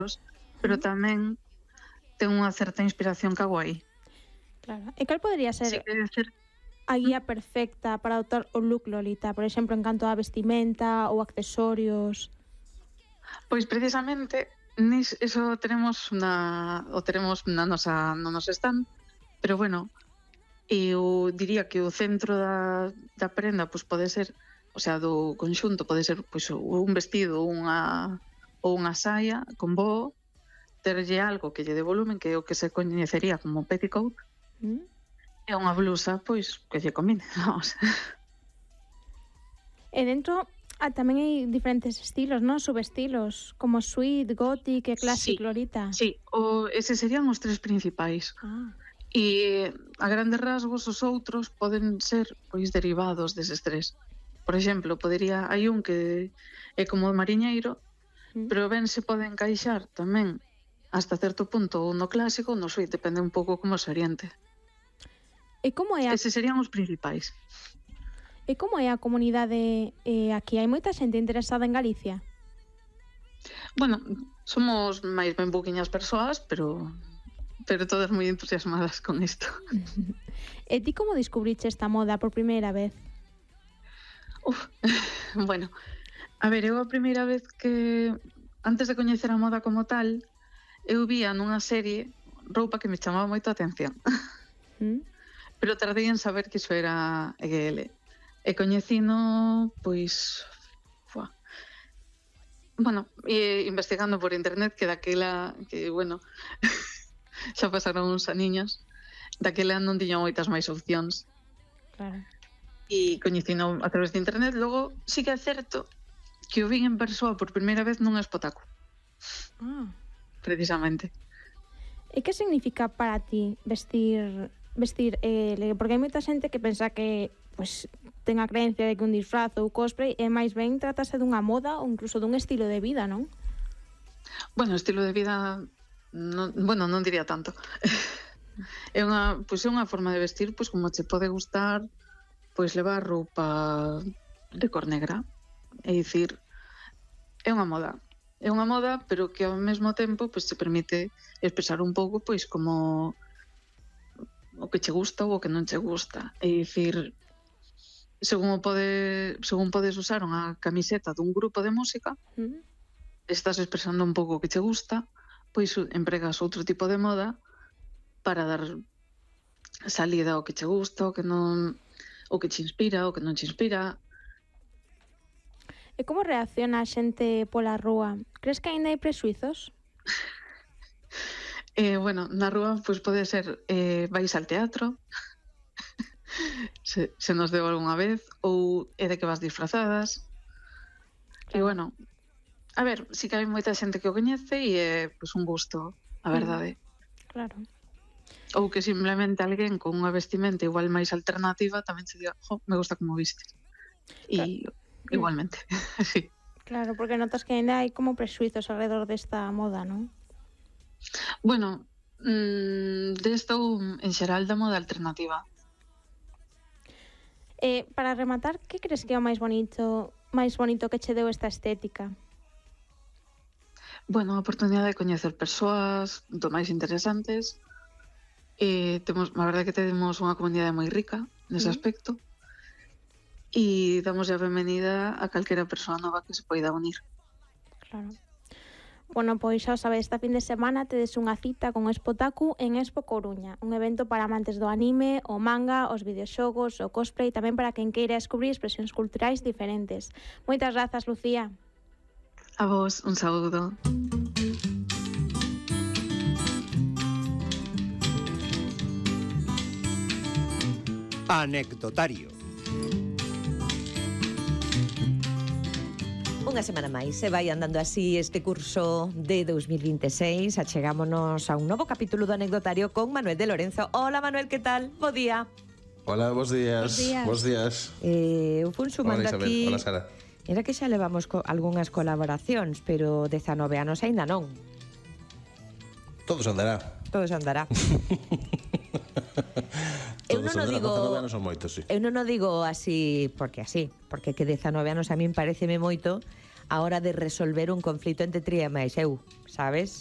pero tamén ten unha certa inspiración kawaii. Claro. E cal podría Sí, ser quere ser... a guía perfecta para adoptar o look Lolita? Por exemplo, en canto a vestimenta ou accesorios. Pois precisamente eso tenemos na nosa stand, pero bueno, eu diría que o centro da prenda pois pode ser, o sea, do conxunto pode ser pois un vestido ou unha saia con voo, terlle algo que lle dé volumen, que é o que se coñecería como petticoat, e unha blusa pois que lle combine, vamos. E dentro tamén hai diferentes estilos, non? Subestilos, como suite, gothic e classic, Sí, Lolita. sí, eses serían os tres principais. E a grandes rasgos os outros poden ser pois derivados deses tres. Por exemplo, hai un que é como mariñeiro, pero ben se pode encaixar tamén hasta certo punto ou no clásico ou no suite, depende un pouco como se oriente. E como é Eses serían os principais. E como é a comunidade aquí? Hai moita xente interesada en Galicia? Bueno, somos máis ben pouquiñas persoas, pero todas moi entusiasmadas con isto. E ti como descubriche esta moda por primeira vez? Bueno, a ver, eu a primeira vez que, antes de coñecer a moda como tal, eu vía nunha serie roupa que me chamaba moito a atención. Pero tardei en saber que iso era EGL. E coñecino, pois, bueno, investigando por internet, que daquela, que, bueno, xa pasaron uns aniños, daquela non tiña moitas máis opcións. Claro. E coñecino a través de internet. Logo, sí que é certo que o vin en persoa por primeira vez nun Expotaku. Precisamente. E que significa para ti vestir porque hai moita xente que pensa que pois ten a creencia de que un disfraz ou cosplay é máis ben tratase dunha moda ou incluso dun estilo de vida, non? Bueno, estilo de vida non diría tanto. É unha forma de vestir, pois como che pode gustar pois levar roupa de cor negra. É dicir, é unha moda, pero que ao mesmo tempo pois te permite expresar un pouco pois como o que che gusta ou o que non che gusta. É dicir, según podes usar unha camiseta dun grupo de música, estás expresando un pouco o que che gusta, pois empregas outro tipo de moda para dar salida ao que che gusta, o que che inspira, o que non che inspira. E como reacciona a xente pola rúa? Crees que aínda hai prexuizos? Bueno, na rúa pois pode ser vais al teatro, se nos deu algunha vez, ou é de que vas disfrazadas. Claro. E bueno, a ver, si que hai moita xente que o coñece e é pois un gusto, a verdade. Claro. Ou que simplemente alguén con unha vestimenta igual máis alternativa tamén se diga, me gusta como vistes. E igualmente, sí. Claro, porque notas que ainda hai como prexuizos alrededor desta moda, non? Bueno, desto en xeral da moda alternativa. Para rematar, que crees que é o máis bonito que che deu esta estética? Bueno, a oportunidade de coñecer persoas do máis interesantes. A verdade que temos unha comunidade moi rica nese aspecto e damos a benvenida a calquera persoa nova que se poida unir. Claro. Bueno, pois xa sabes, esta fin de semana tedes unha cita con Expotaku en Expo Coruña, un evento para amantes do anime, o manga, os videoxogos, o cosplay, tamén para quen queira descubrir expresións culturais diferentes. Moitas grazas, Lucía. A vos, un saúdo. Anecdotario. Unha semana máis se vai andando así este curso de 2026. Achegámonos a un novo capítulo do anecdotario con Manuel de Lorenzo. Hola Manuel, que tal? Bo día. Hola, bos días. Bos días. Eu fun sumando Hola, Isabel. aquí. Hola, Sara. Era que xa levamos algunhas colaboracións, pero 19 anos aínda non. Todo se andará. Todo se andará. Eu non o digo, 19 anos son moitos, sí. Eu non o digo así, porque que 19 anos a min pareceme moito, a hora de resolver un conflito entre ti e máis eu, sabes?